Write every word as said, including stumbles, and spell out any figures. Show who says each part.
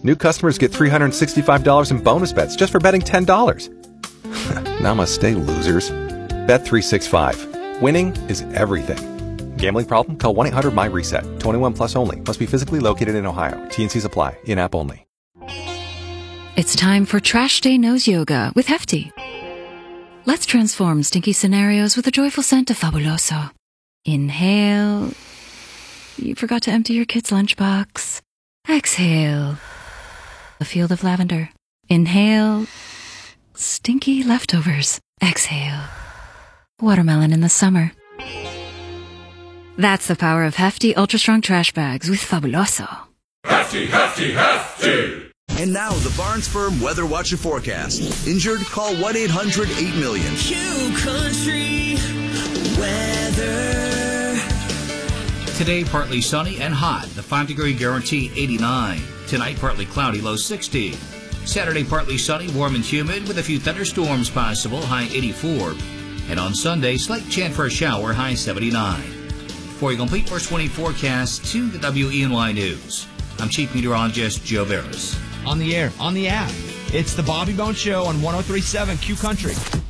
Speaker 1: New customers get three hundred sixty-five dollars in bonus bets just for betting ten dollars. Namaste, losers. Bet three sixty-five. Winning is everything. Gambling problem? Call one eight hundred my reset. twenty-one plus only. Must be physically located in Ohio. T N Cs apply. In-app only.
Speaker 2: It's time for Trash Day Nose Yoga with Hefty. Let's transform stinky scenarios with a joyful scent of Fabuloso. Inhale. You forgot to empty your kid's lunchbox. Exhale. A field of lavender. Inhale. Stinky leftovers. Exhale. Watermelon in the summer. That's the power of Hefty Ultra Strong Trash Bags with Fabuloso.
Speaker 3: Hefty, Hefty, Hefty!
Speaker 4: And now, the Barnes Firm Weather Watch and Forecast. Injured? Call one eight hundred eight million.
Speaker 5: Q Country Weather.
Speaker 6: Today, partly sunny and hot. The five-degree guarantee, eighty-nine. Tonight, partly cloudy, low sixty. Saturday, partly sunny, warm and humid, with a few thunderstorms possible, high eighty-four. And on Sunday, slight chance for a shower, high seventy-nine. For a complete first twenty forecast to the W E N Y News, I'm Chief Meteorologist Joe Veras.
Speaker 7: On the air, on the app. It's the Bobby Bone Show on one oh three point seven Q Country.